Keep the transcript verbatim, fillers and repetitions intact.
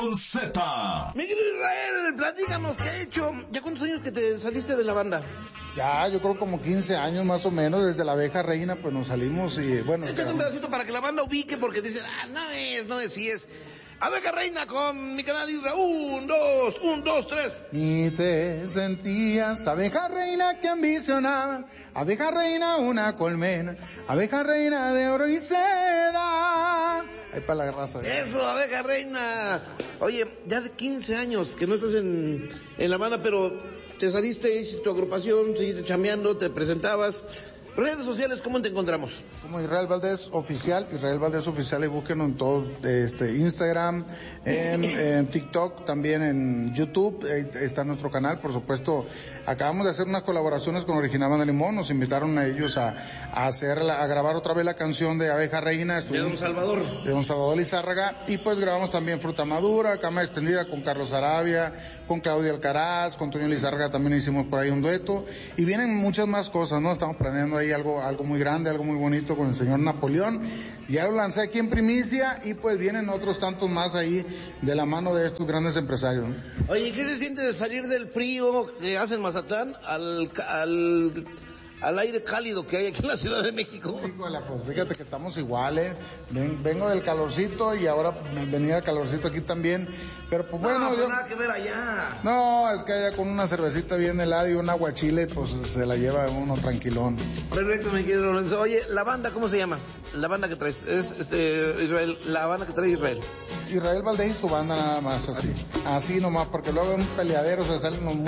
con Z. Miguel Israel, platícanos, ¿qué ha hecho? ¿Ya cuántos años que te saliste de la banda? Ya, yo creo como quince años más o menos, desde la Abeja Reina, pues nos salimos y bueno... Échate un pedacito para que la banda ubique, porque dicen, ah, no es, no es, sí es. Abeja Reina con mi canal Isra, un, dos, un, dos, tres. Ni te sentías abeja reina que ambicionaba, abeja reina una colmena, abeja reina de oro y seda. Ahí para la raza. ¿Eh? Eso, Abeja Reina. Oye, ya de quince años que no estás en, en la banda, pero te saliste, hiciste tu agrupación, seguiste chambeando, te presentabas. Redes sociales, ¿cómo te encontramos? Como Israel Valdés Oficial, Israel Valdés Oficial, y búsquenos en todo, este, Instagram, en, en TikTok, también en YouTube, ahí está nuestro canal, por supuesto. Acabamos de hacer unas colaboraciones con Original Banda Limón, nos invitaron a ellos a, a hacer, la, a grabar otra vez la canción de Abeja Reina. De Don Salvador. De Don Salvador Lizárraga, y pues grabamos también Fruta Madura, Cama Extendida con Carlos Arabia, con Claudia Alcaraz, con Toño Lizárraga también hicimos por ahí un dueto, y vienen muchas más cosas, ¿no? Estamos planeando ahí algo, algo muy grande, algo muy bonito con el señor Napoleón. Ya lo lancé aquí en primicia y pues vienen otros tantos más ahí de la mano de estos grandes empresarios, ¿no? Oye, ¿qué se siente de salir del frío que hace en Mazatlán al, al, al aire cálido que hay aquí en la Ciudad de México? Sí, pues fíjate que estamos iguales. Ven, vengo del calorcito y ahora venía el calorcito aquí también. Pero pues bueno, no, pues yo... nada que ver allá. No, es que allá con una cervecita bien helada y un aguachile, pues se la lleva uno tranquilón. Perfecto, mi querido Lorenzo. Oye, ¿la banda cómo se llama? La banda que traes, es este, Israel, la banda que trae Israel. Israel Valdés y su banda nada más, así. Así nomás, porque luego en un peleadero se salen unos